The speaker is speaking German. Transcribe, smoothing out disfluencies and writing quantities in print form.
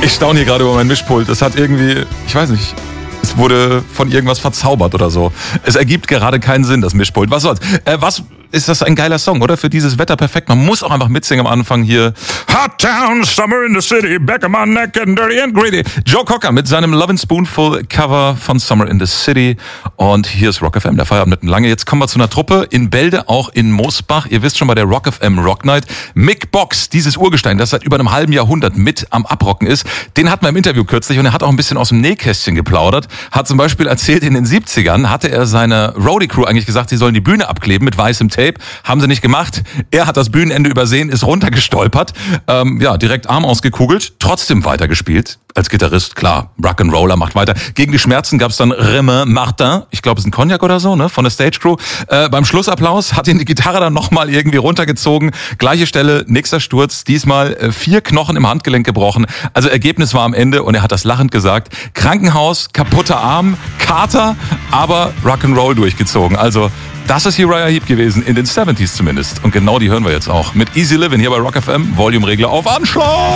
Ich staune hier gerade über mein Mischpult. Das hat irgendwie, ich weiß nicht, es wurde von irgendwas verzaubert oder so. Es ergibt gerade keinen Sinn, das Mischpult. Was soll's? Was ist das ein geiler Song, oder? Für dieses Wetter perfekt. Man muss auch einfach mitsingen am Anfang hier. Hot Town, Summer in the City, back of my neck and dirty and greedy. Joe Cocker mit seinem Lovin' Spoonful Cover von Summer in the City. Und hier ist Rock FM, der Feierabend mitten lange. Jetzt kommen wir zu einer Truppe in Bälde, auch in Mosbach. Ihr wisst schon, bei der Rock FM Rock Night. Mick Box, dieses Urgestein, das seit über einem halben Jahrhundert mit am Abrocken ist, den hatten wir im Interview kürzlich und er hat auch ein bisschen aus dem Nähkästchen geplaudert. Hat zum Beispiel erzählt, in den 70ern hatte er seiner Roadie-Crew eigentlich gesagt, sie sollen die Bühne abkleben mit weißem Tape. Haben sie nicht gemacht. Er hat das Bühnenende übersehen, ist runtergestolpert. Direkt Arm ausgekugelt, trotzdem weitergespielt. Als Gitarrist, klar, Rock'n'Roller macht weiter. Gegen die Schmerzen gab's dann Remy Martin, ich glaube, es ist ein Cognac oder so, ne, von der Stage Crew. Beim Schlussapplaus hat ihn die Gitarre dann nochmal irgendwie runtergezogen. Gleiche Stelle, nächster Sturz, diesmal 4 Knochen im Handgelenk gebrochen. Also Ergebnis war am Ende und er hat das lachend gesagt. Krankenhaus, kaputter Arm, Kater, aber Rock'n'Roll durchgezogen. Also das ist Uriah Heep gewesen, in den 70s zumindest. Und genau die hören wir jetzt auch. Mit Easy Livin' hier bei Rock FM. Volume-Regler auf Anschlag!